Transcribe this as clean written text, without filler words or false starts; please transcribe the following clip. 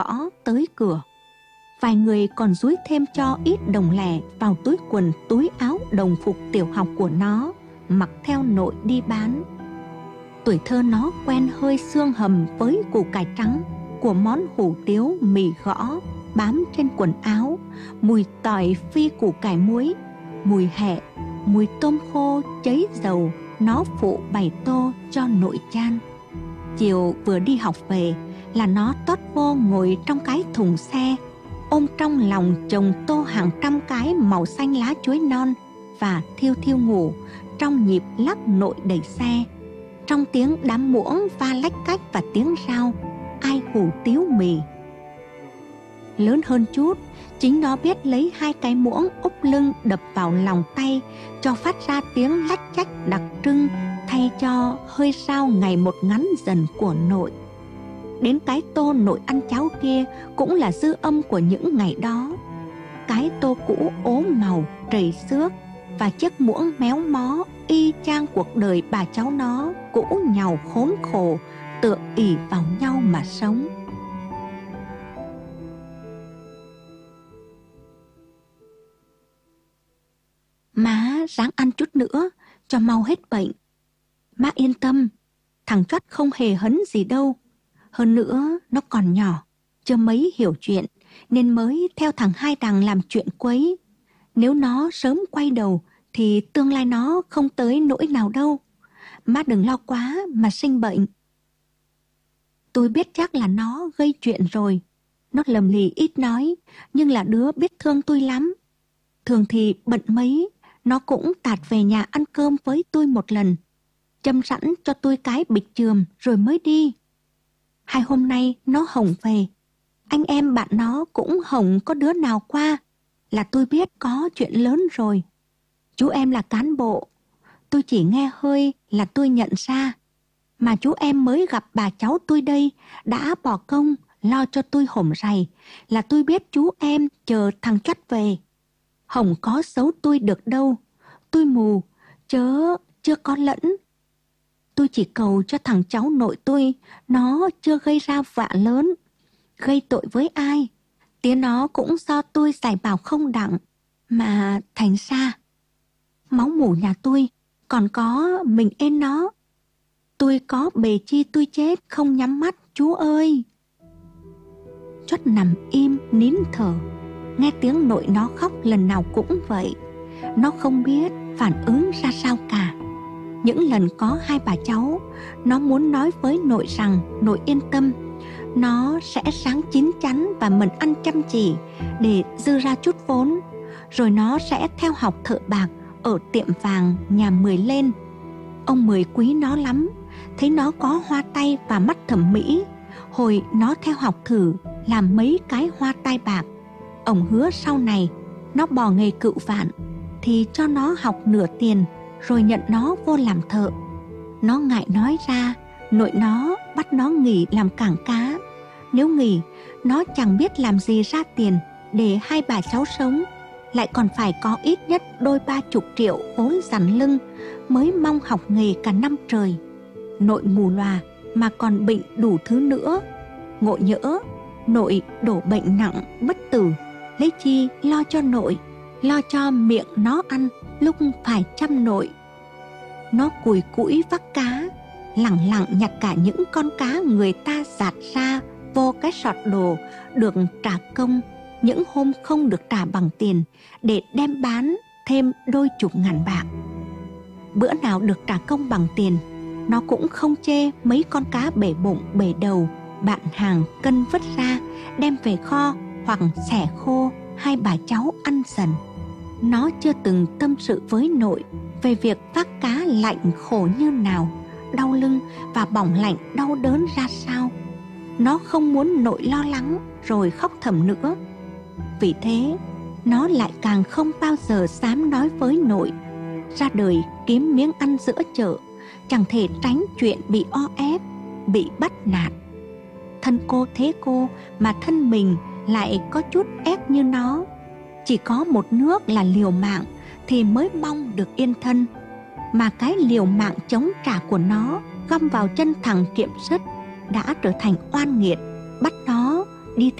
gõ tới cửa. Vài người còn dúi thêm cho ít đồng lẻ vào túi quần túi áo đồng phục tiểu học của nó, mặc theo nội đi bán. Tuổi thơ nó quen hơi xương hầm với củ cải trắng của món hủ tiếu mì gõ bám trên quần áo, mùi tỏi phi củ cải muối, mùi hẹ, mùi tôm khô cháy dầu nó phụ bày tô cho nội chan. Chiều vừa đi học về là nó tót vô ngồi trong cái thùng xe, ôm trong lòng chồng tô hàng trăm cái màu xanh lá chuối non và thiêu thiêu ngủ trong nhịp lắc nội đẩy xe, trong tiếng đám muỗng va lách cách và tiếng rao ai hủ tiếu mì. Lớn hơn chút, chính nó biết lấy hai cái muỗng úp lưng đập vào lòng tay cho phát ra tiếng lách chách đặc trưng, thay cho hơi rao ngày một ngắn dần của nội. Đến cái tô nội ăn cháo kia cũng là dư âm của những ngày đó. Cái tô cũ ố màu, trầy xước và chiếc muỗng méo mó y chang cuộc đời bà cháu nó cũ nhàu khốn khổ, tựa ỷ vào nhau mà sống. Má ráng ăn chút nữa cho mau hết bệnh. Má yên tâm, thằng Chót không hề hấn gì đâu. Hơn nữa nó còn nhỏ, chưa mấy hiểu chuyện, nên mới theo thằng Hai Đằng làm chuyện quấy. Nếu nó sớm quay đầu thì tương lai nó không tới nỗi nào đâu. Má đừng lo quá mà sinh bệnh. Tôi biết chắc là nó gây chuyện rồi. Nó lầm lì ít nói, nhưng là đứa biết thương tôi lắm. Thường thì bận mấy, nó cũng tạt về nhà ăn cơm với tôi một lần, châm sẵn cho tôi cái bịch chườm rồi mới đi. 2 hôm nay nó hổng về, anh em bạn nó cũng hổng có đứa nào qua, là tôi biết có chuyện lớn rồi. Chú em là cán bộ, tôi chỉ nghe hơi là tôi nhận ra. Mà chú em mới gặp bà cháu tôi đây, đã bỏ công lo cho tôi hổm rày, là tôi biết chú em chờ thằng Chót về. Hổng có xấu tôi được đâu, tôi mù, chớ chưa có lẫn. Tôi chỉ cầu cho thằng cháu nội tôi, nó chưa gây ra vạ lớn, gây tội với ai. Tía nó cũng do tôi giải bảo không đặng, mà thành ra. Máu mủ nhà tôi, còn có mình ên nó. Tôi có bề chi tôi chết không nhắm mắt, chú ơi. Chót nằm im nín thở, nghe tiếng nội nó khóc lần nào cũng vậy. Nó không biết phản ứng ra sao cả. Những lần có hai bà cháu, nó muốn nói với nội rằng nội yên tâm, nó sẽ sáng chín chắn và mần ăn chăm chỉ để dư ra chút vốn, rồi nó sẽ theo học thợ bạc ở tiệm vàng nhà Mười lên. Ông Mười quý nó lắm, thấy nó có hoa tay và mắt thẩm mỹ. Hồi nó theo học thử làm mấy cái hoa tai bạc, ông hứa sau này nó bỏ nghề cựu vạn thì cho nó học nửa tiền rồi nhận nó vô làm thợ. Nó ngại nói ra, nội nó bắt nó nghỉ làm cảng cá. Nếu nghỉ, nó chẳng biết làm gì ra tiền để hai bà cháu sống, lại còn phải có ít nhất đôi 30 triệu vốn dằn lưng mới mong học nghề cả năm trời. Nội mù lòa mà còn bệnh đủ thứ nữa. Ngộ nhỡ nội đổ bệnh nặng bất tử, lấy chi lo cho nội, lo cho miệng nó ăn lúc phải chăm nội. Nó cùi cũi vác cá, lẳng lặng nhặt cả những con cá người ta giạt ra vô cái sọt đồ được trả công, những hôm không được trả bằng tiền, để đem bán thêm đôi chục ngàn bạc. Bữa nào được trả công bằng tiền, nó cũng không chê mấy con cá bể bụng bể đầu bạn hàng cân vứt ra, đem về kho hoặc xẻ khô hai bà cháu ăn dần. Nó chưa từng tâm sự với nội về việc vác cá lạnh khổ như nào, đau lưng và bỏng lạnh đau đớn ra sao. Nó không muốn nội lo lắng rồi khóc thầm nữa. Vì thế nó lại càng không bao giờ dám nói với nội. Ra đời kiếm miếng ăn giữa chợ, chẳng thể tránh chuyện bị o ép, bị bắt nạt. Thân cô thế cô mà thân mình lại có chút ép như nó. Chỉ có một nước là liều mạng thì mới mong được yên thân. Mà cái liều mạng chống trả của nó găm vào chân thằng Kiệm Sứt đã trở thành oan nghiệt, bắt nó đi theo